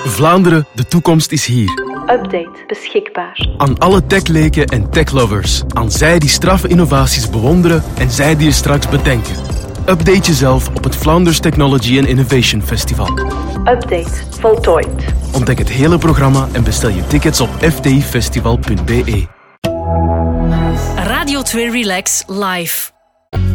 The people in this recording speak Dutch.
Vlaanderen, de toekomst is hier. Update beschikbaar. Aan alle techleken en techlovers. Aan zij die straffe innovaties bewonderen en zij die er straks bedenken. Update jezelf op het Flanders Technology and Innovation Festival. Update voltooid. Ontdek het hele programma en bestel je tickets op ftifestival.be. Radio 2 Relax live.